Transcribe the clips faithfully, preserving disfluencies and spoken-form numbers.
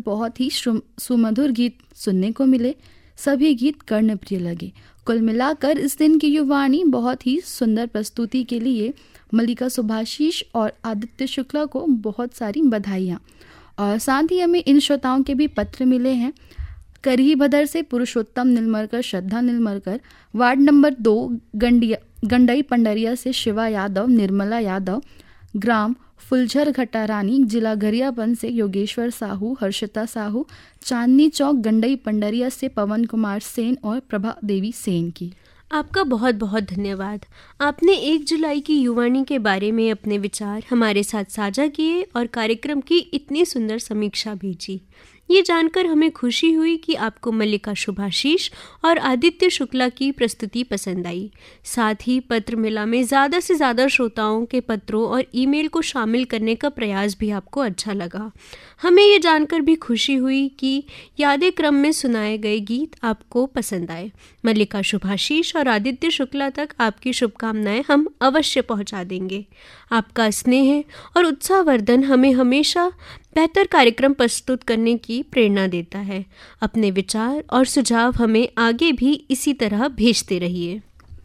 बहुत ही सुमधुर गीत सुनने को मिले, सभी गीत कर्णप्रिय लगे। कुल मिलाकर इस दिन की युवाणी बहुत ही सुंदर प्रस्तुति के लिए मल्लिका सुभाषीष और आदित्य शुक्ला को बहुत सारी बधाइयाँ। और साथ ही हमें इन श्रोताओं के भी पत्र मिले हैं। करही भदर से पुरुषोत्तम नीलमरकर, श्रद्धा नीलमरकर, वार्ड नंबर दो गंडिया गंडई पंडरिया से शिवा यादव, निर्मला यादव, ग्राम फुलझर घटारानी, जिला गरियाबंद से योगेश्वर साहू, हर्षिता साहू, चांदनी चौक गंडई पंडरिया से पवन कुमार सेन और प्रभा देवी सेन की। आपका बहुत बहुत धन्यवाद। आपने एक जुलाई की युवाणी के बारे में अपने विचार हमारे साथ साझा किए और कार्यक्रम की इतनी सुंदर समीक्षा भेजी। ये जानकर हमें खुशी हुई कि आपको मल्लिका सुभाषीष और आदित्य शुक्ला की प्रस्तुति पसंद आई। साथ ही पत्र मेला में ज़्यादा से ज़्यादा श्रोताओं के पत्रों और ईमेल को शामिल करने का प्रयास भी आपको अच्छा लगा। हमें ये जानकर भी खुशी हुई कि यादें क्रम में सुनाए गए गीत आपको पसंद आए। मल्लिका सुभाषीष और आदित्य शुक्ला तक आपकी शुभकामनाएं हम अवश्य पहुंचा देंगे। आपका स्नेह और उत्साहवर्धन हमें हमेशा बेहतर कार्यक्रम प्रस्तुत करने की प्रेरणा देता है। अपने विचार और सुझाव हमें आगे भी इसी तरह भेजते रहिए।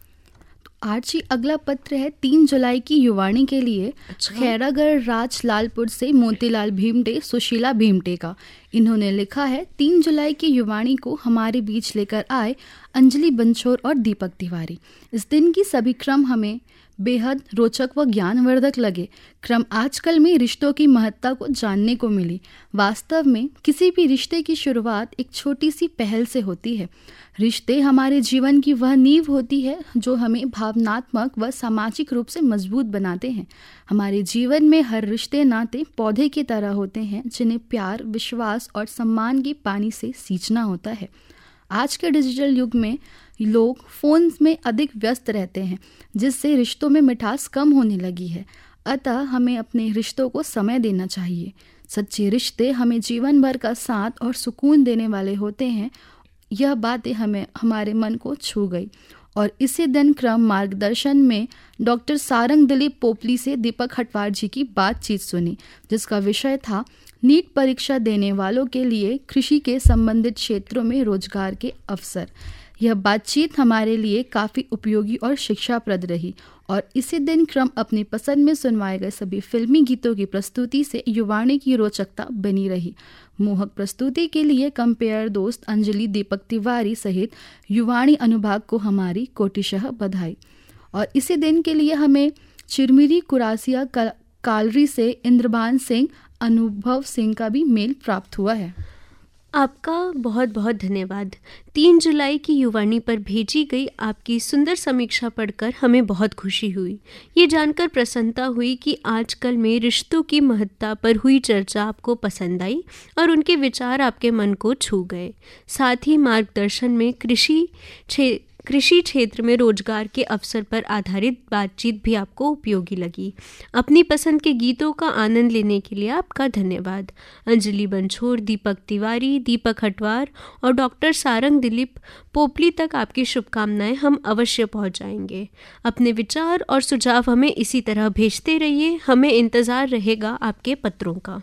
आज ही अगला पत्र है तीन जुलाई की युवाणी के लिए। अच्छा। खैरागढ़ राज लालपुर से मोतीलाल भीमटे, सुशीला भीमटे का। इन्होंने लिखा है, तीन जुलाई की युवाणी को हमारे बीच लेकर आए अंजलि बंछोर और दीपक तिवारी। इस दिन की सभी क्रम हमें बेहद रोचक व ज्ञानवर्धक लगे। क्रम आजकल में रिश्तों की महत्ता को जानने को मिली। वास्तव में किसी भी रिश्ते की शुरुआत एक छोटी सी पहल से होती है। रिश्ते हमारे जीवन की वह नींव होती है जो हमें भावनात्मक व सामाजिक रूप से मजबूत बनाते हैं। हमारे जीवन में हर रिश्ते नाते पौधे की तरह होते हैं जिन्हें प्यार, विश्वास और सम्मान के पानी से सींचना होता है। आज के डिजिटल युग में लोग फोन में अधिक व्यस्त रहते हैं, जिससे रिश्तों में मिठास कम होने लगी है। अतः हमें अपने रिश्तों को समय देना चाहिए। सच्चे रिश्ते हमें जीवन भर का साथ और सुकून देने वाले होते हैं। यह बातें हमें हमारे मन को छू गई। और इसी दिन क्रम मार्गदर्शन में डॉक्टर सारंग दिलीप पोपली से दीपक हटवार जी की बातचीत सुनी, जिसका विषय था नीट परीक्षा देने वालों के लिए कृषि के संबंधित क्षेत्रों में रोजगार के अवसर। यह बातचीत हमारे लिए काफ़ी उपयोगी और शिक्षाप्रद रही। और इसी दिन क्रम अपनी पसंद में सुनवाए गए सभी फिल्मी गीतों की प्रस्तुति से युवाणी की रोचकता बनी रही। मोहक प्रस्तुति के लिए कंपेयर दोस्त अंजलि, दीपक तिवारी सहित युवाणी अनुभाग को हमारी कोटिशः बधाई। और इसी दिन के लिए हमें चिरमिरी कुरासिया कालरी से इंद्रबान सिंह, अनुभव सिंह का भी मेल प्राप्त हुआ है। आपका बहुत बहुत धन्यवाद। तीन जुलाई की युवाणी पर भेजी गई आपकी सुंदर समीक्षा पढ़कर हमें बहुत खुशी हुई। ये जानकर प्रसन्नता हुई कि आजकल में रिश्तों की महत्ता पर हुई चर्चा आपको पसंद आई और उनके विचार आपके मन को छू गए। साथ ही मार्गदर्शन में कृषि क्षे कृषि क्षेत्र में रोजगार के अवसर पर आधारित बातचीत भी आपको उपयोगी लगी। अपनी पसंद के गीतों का आनंद लेने के लिए आपका धन्यवाद। अंजलि बंछोर, दीपक तिवारी, दीपक हटवार और डॉक्टर सारंग दिलीप पोपली तक आपकी शुभकामनाएं हम अवश्य पहुंचाएंगे। अपने विचार और सुझाव हमें इसी तरह भेजते रहिए। हमें इंतज़ार रहेगा आपके पत्रों का।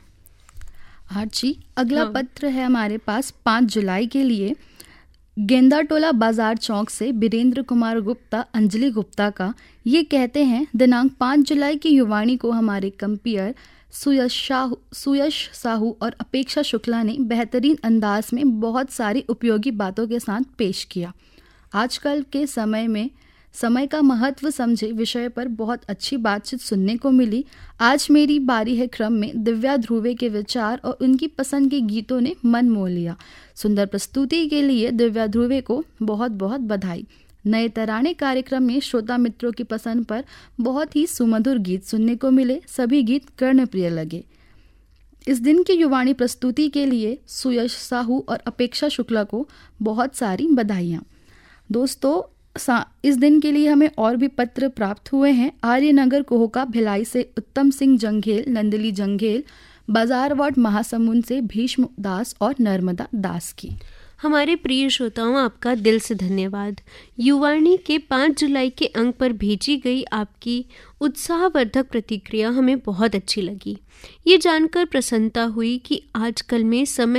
आज जी अगला हाँ। पत्र है हमारे पास पाँच जुलाई के लिए। गेंदाटोला बाजार चौक से बीरेंद्र कुमार गुप्ता, अंजलि गुप्ता का। ये कहते हैं, दिनांक पाँच जुलाई की युवाणी को हमारे कंपेयर सुयश साहू सुयश साहू और अपेक्षा शुक्ला ने बेहतरीन अंदाज में बहुत सारी उपयोगी बातों के साथ पेश किया। आजकल के समय में समय का महत्व समझे विषय पर बहुत अच्छी बातचीत सुनने को मिली। आज मेरी बारी है क्रम में दिव्या ध्रुवे के विचार और उनकी पसंद के गीतों ने मन मोह लिया। सुंदर प्रस्तुति के लिए दिव्या ध्रुवे को बहुत बहुत बधाई। नए तराने कार्यक्रम में श्रोता मित्रों की पसंद पर बहुत ही सुमधुर गीत सुनने को मिले। सभी गीत कर्णप्रिय लगे। इस दिन की युवाणी प्रस्तुति के लिए सुयश साहू और अपेक्षा शुक्ला को बहुत सारी बधाइयाँ। दोस्तों, इस दिन के लिए हमें और भी पत्र प्राप्त हुए हैं। आर्यनगर कोहका भिलाई से उत्तम सिंह जंघेल, नंदली जंघेल, बाजार वार्ड महासमुंद से भीष्म दास और नर्मदा दास की। हमारे प्रिय श्रोताओं, आपका दिल से धन्यवाद। युवाणी के पाँच जुलाई के अंक पर भेजी गई आपकी उत्साहवर्धक प्रतिक्रिया हमें बहुत अच्छी लगी। ये जानकर प्रसन्नता हुई कि आजकल में समय